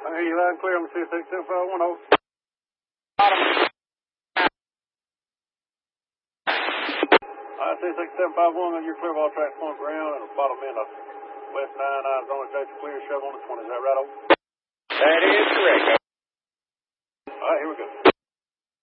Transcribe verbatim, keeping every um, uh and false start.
I hear you loud and clear on the two six seven five one oh. Alright, two six seven five one, you're clear of all tracks going ground and bottom end of West nine nine, zone J clear, shove on the twenty, is that right, over? That is correct. Alright, here we go.